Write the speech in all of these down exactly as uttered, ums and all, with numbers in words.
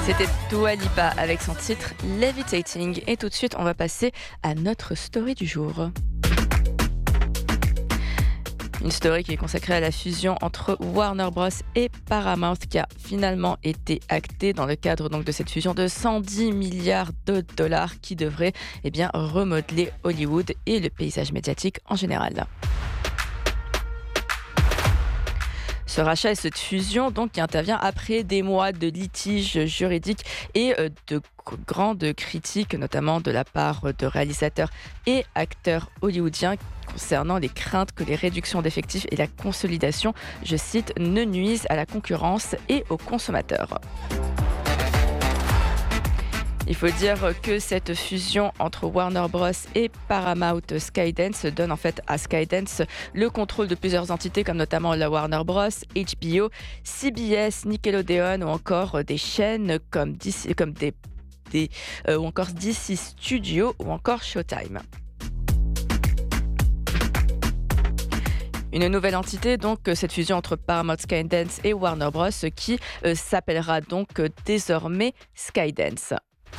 C'était Dua Lipa avec son titre Levitating. Et tout de suite, on va passer à notre story du jour. Une story qui est consacrée à la fusion entre Warner Bros et Paramount qui a finalement été actée dans le cadre donc de cette fusion de cent dix milliards de dollars qui devrait eh bien, remodeler Hollywood et le paysage médiatique en général. Ce rachat et cette fusion donc, qui intervient après des mois de litiges juridiques et euh, de grandes critiques, notamment de la part de réalisateurs et acteurs hollywoodiens concernant les craintes que les réductions d'effectifs et la consolidation, je cite, ne nuisent à la concurrence et aux consommateurs. Il faut dire que cette fusion entre Warner Bros et Paramount Skydance donne en fait à Skydance le contrôle de plusieurs entités comme notamment la Warner Bros, H B O, C B S, Nickelodeon ou encore des chaînes comme, D C, comme des, des euh, ou encore D C Studios ou encore Showtime. Une nouvelle entité, donc cette fusion entre Paramount Skydance et Warner Bros qui euh, s'appellera donc euh, désormais Skydance.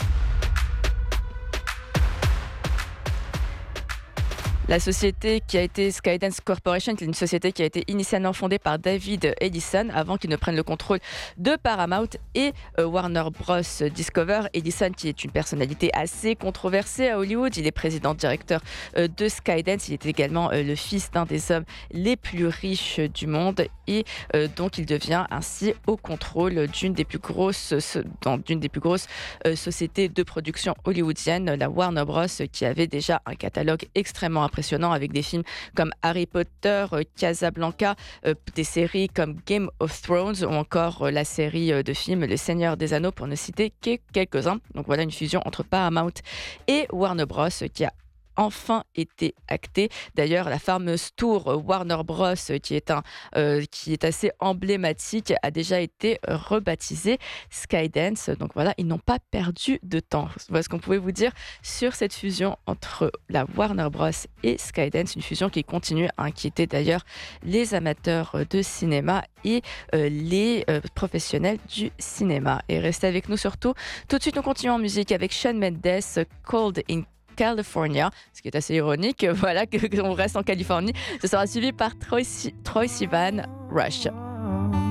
La société qui a été Skydance Corporation, qui est une société qui a été initialement fondée par David Ellison avant qu'il ne prenne le contrôle de Paramount et euh, Warner Bros Discover. Ellison qui est une personnalité assez controversée à Hollywood, il est président directeur euh, de Skydance, il est également euh, le fils d'un des hommes les plus riches du monde et euh, donc il devient ainsi au contrôle d'une des plus grosses, dans, d'une des plus grosses euh, sociétés de production hollywoodienne, la Warner Bros, qui avait déjà un catalogue extrêmement impressionnant avec des films comme Harry Potter, Casablanca, euh, des séries comme Game of Thrones ou encore euh, la série euh, de films Le Seigneur des Anneaux pour ne citer que quelques-uns. Donc voilà une fusion entre Paramount et Warner Bros qui a enfin été actée. D'ailleurs, la fameuse tour Warner Bros, qui est, un, euh, qui est assez emblématique, a déjà été rebaptisée Skydance. Donc voilà, ils n'ont pas perdu de temps. Voilà ce qu'on pouvait vous dire sur cette fusion entre la Warner Bros et Skydance, une fusion qui continue à inquiéter d'ailleurs les amateurs de cinéma et euh, les euh, professionnels du cinéma. Et restez avec nous surtout. Tout de suite, nous continuons en musique avec Shawn Mendes, Cold in California, ce qui est assez ironique, voilà, qu'on reste en Californie. Ce sera suivi par Troye Sivan, Rush.